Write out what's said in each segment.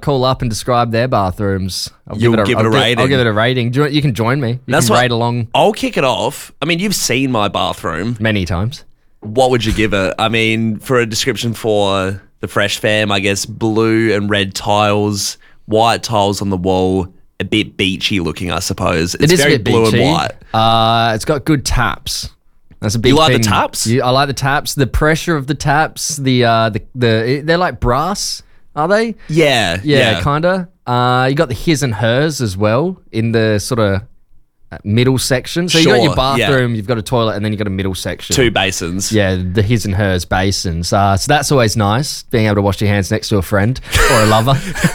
call up and describe their bathrooms, You'll give it a rating. I'll give it a rating. You can join me. You can rate along I'll kick it off. I mean, you've seen my bathroom. many times. What would you give it? I mean, for a description for the Fresh fam, I guess blue and red tiles, white tiles on the wall, a bit beachy looking, I suppose. It's It is very a bit blue beachy. and white. It's got good taps. That's a big You like thing. the taps? I like the taps. The pressure of the taps. They're like brass, are they? Yeah. Yeah, kinda. You got the his and hers as well in the sort of middle section. So you got your Sure, bathroom, you've got a toilet, and then you got a middle section. 2 basins. Yeah, the his and hers basins. So that's always nice, being able to wash your hands next to a friend or a lover.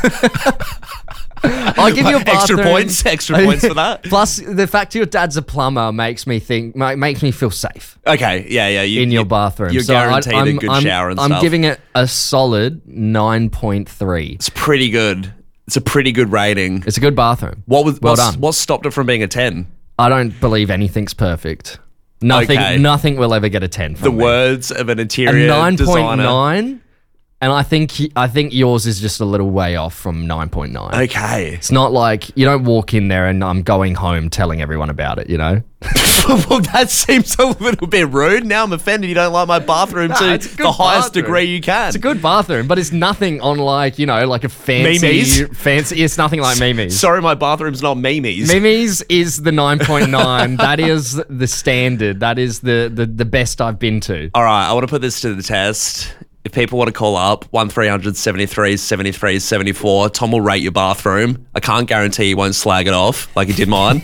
I'll give you a bathroom. Extra points for that. Plus, the fact your dad's a plumber makes me feel safe Okay, yeah. in your bathroom. You're So guaranteed a good shower and I'm stuff. giving it a solid 9.3. It's pretty good. It's a pretty good rating. It's a good bathroom. Well done. What stopped it from being a 10? I don't believe anything's perfect. Okay. Nothing will ever get a 10 from The me. words of an A interior 9.9, designer. and I think yours is just a little way off from 9.9. Okay. It's not like you don't walk in there and I'm going home telling everyone about it, you know? Well, that seems a little bit rude. Now I'm offended you don't like my bathroom Nah, to it's a good the highest bathroom. degree you can. It's a good bathroom, but it's nothing on like a fancy... It's nothing like Mimi's. Sorry, my bathroom's not Mimi's. Mimi's is the 9.9. That is the standard. That is the best I've been to. All right, I want to put this to the test. If people want to call up, 1300 73 73 74, Tom will rate your bathroom. I can't guarantee he won't slag it off like he did mine.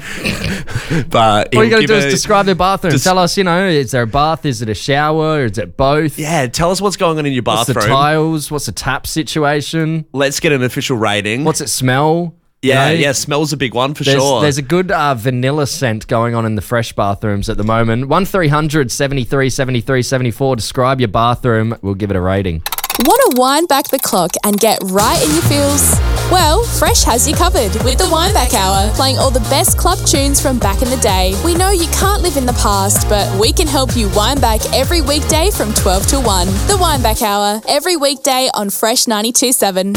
But All you got to do is describe the bathroom. Tell us, is there a bath? Is it a shower? Is it both? Yeah, tell us what's going on in your What's bathroom. the tiles? What's the tap situation? Let's get an official rating. What's it smell? Yeah, You know? yeah, smell's a big one for There's, sure. there's a good vanilla scent going on in the Fresh bathrooms at the moment. 1300 73 73 74. Describe your bathroom. We'll give it a rating. Want to wind back the clock and get right in your feels? Well, Fresh has you covered with the Wind Back Hour, playing all the best club tunes from back in the day. We know you can't live in the past, but we can help you wind back every weekday from 12 to 1. The Wind Back Hour, every weekday on Fresh 92.7.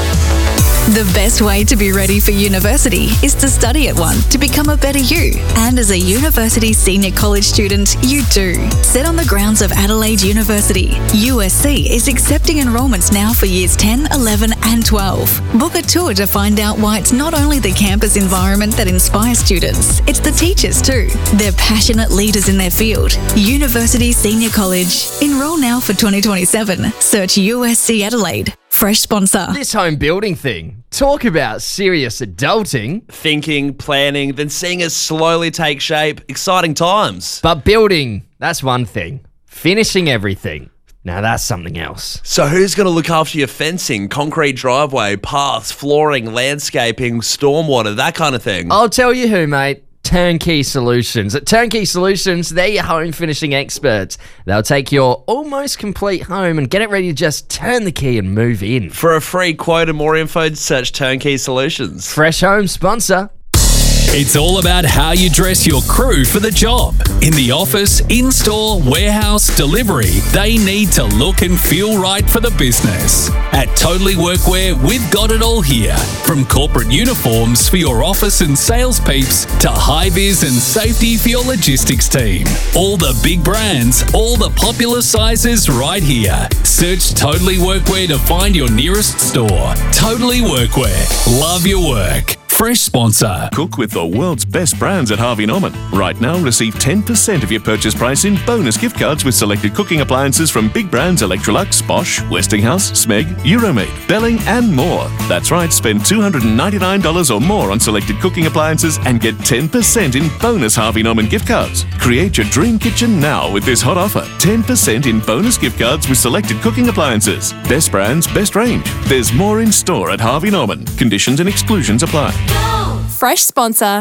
The best way to be ready for university is to study at one to become a better you. And as a university senior college student, you do. Set on the grounds of Adelaide University, USC is accepting enrolments now for years 10, 11 and 12. Book a tour to find out why it's not only the campus environment that inspires students, it's the teachers too. They're passionate leaders in their field. University Senior College. Enroll now for 2027. Search USC Adelaide. Fresh sponsor. This home building thing. Talk about serious adulting. Thinking, planning, then seeing it slowly take shape. Exciting times. But building, that's one thing. Finishing everything, now that's something else. So who's going to look after your fencing, concrete driveway, paths, flooring, landscaping, stormwater, that kind of thing? I'll tell you who, mate. Turnkey Solutions. At Turnkey Solutions, they're your home finishing experts. They'll take your almost complete home and get it ready to just turn the key and move in. For a free quote and more info, search Turnkey Solutions. Fresh Home sponsor. It's all about how you dress your crew for the job. In the office, in-store, warehouse, delivery, they need to look and feel right for the business. At Totally Workwear, we've got it all here. From corporate uniforms for your office and sales peeps to high-vis and safety for your logistics team. All the big brands, all the popular sizes right here. Search Totally Workwear to find your nearest store. Totally Workwear. Love your work. Fresh sponsor. Cook with the world's best brands at Harvey Norman. Right now, receive 10% of your purchase price in bonus gift cards with selected cooking appliances from big brands Electrolux, Bosch, Westinghouse, Smeg, Euromade, Belling and more. That's right, spend $299 or more on selected cooking appliances and get 10% in bonus Harvey Norman gift cards. Create your dream kitchen now with this hot offer. 10% in bonus gift cards with selected cooking appliances. Best brands, best range. There's more in store at Harvey Norman. Conditions and exclusions apply. Fresh sponsor.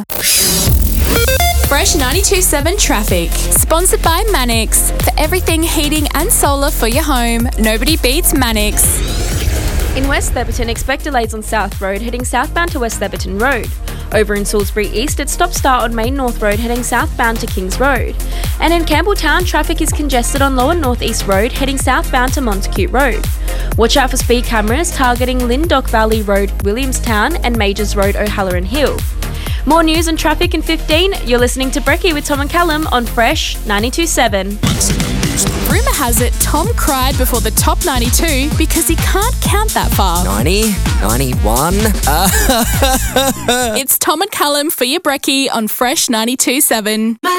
Fresh 92.7 Traffic. Sponsored by Mannix. For everything heating and solar for your home, nobody beats Mannix. In West Theberton, expect delays on South Road heading southbound to West Theberton Road. Over in Salisbury East, it's stop-start on Main North Road heading southbound to Kings Road. And in Campbelltown, traffic is congested on Lower North East Road heading southbound to Montacute Road. Watch out for speed cameras targeting Lyndock Valley Road, Williamstown and Majors Road, O'Halloran Hill. More news and traffic in 15. You're listening to Brekkie with Tom and Callum on Fresh 92.7. Rumour has it Tom cried before the top 92 because he can't count that far. 90, 91. It's Tom and Callum for your Brekkie on Fresh 92.7.